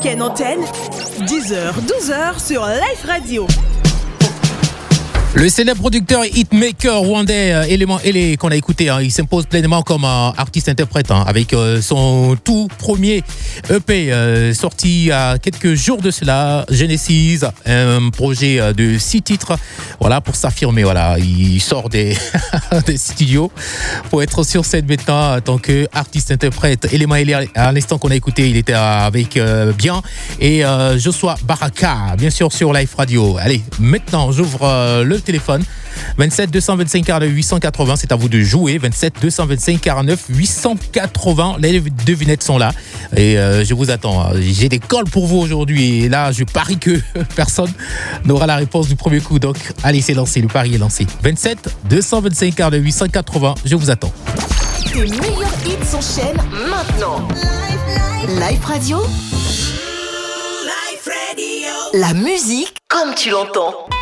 week-end antenne, 10h, 12h sur Life Radio. Le célèbre producteur hitmaker rwandais Element Ele qu'on a écouté, il s'impose pleinement comme artiste-interprète avec son tout premier EP sorti à quelques jours de cela, Genesis, un projet de 6 titres, voilà, pour s'affirmer. Voilà, il sort des studios pour être sur scène maintenant en tant qu'artiste-interprète. Element Ele, à l'instant qu'on a écouté, il était avec Bien et Joshua Baraka, bien sûr sur Life Radio. Allez, maintenant j'ouvre le téléphone 27 225 49 880, c'est à vous de jouer. 27 225 49 880, les devinettes sont là et je vous attends. J'ai des calls pour vous aujourd'hui et là je parie que personne n'aura la réponse du premier coup, donc allez, c'est lancé, le pari est lancé. 27 225 49 880, je vous attends. Tes meilleurs hits s'enchaînent maintenant. Life Radio. La musique comme tu l'entends.